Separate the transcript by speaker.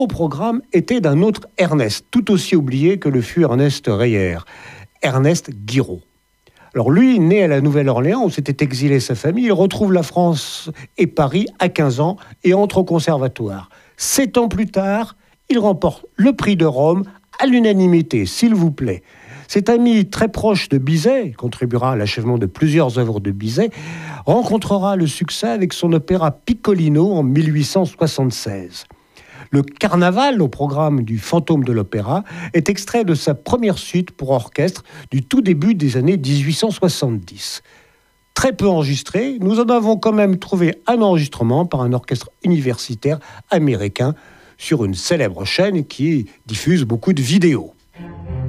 Speaker 1: au programme était d'un autre Ernest, tout aussi oublié que le fut Ernest Reyer, Ernest Guiraud. Alors lui, né à la Nouvelle-Orléans, où s'était exilé sa famille, il retrouve la France et Paris à 15 ans et entre au conservatoire. 7 ans plus tard, il remporte le prix de Rome à l'unanimité, s'il vous plaît. Cet ami très proche de Bizet, il contribuera à l'achèvement de plusieurs œuvres de Bizet, rencontrera le succès avec son opéra Piccolino en 1876. Le Carnaval, au programme du Fantôme de l'Opéra, est extrait de sa première suite pour orchestre du tout début des années 1870. Très peu enregistré, nous en avons quand même trouvé un enregistrement par un orchestre universitaire américain sur une célèbre chaîne qui diffuse beaucoup de vidéos.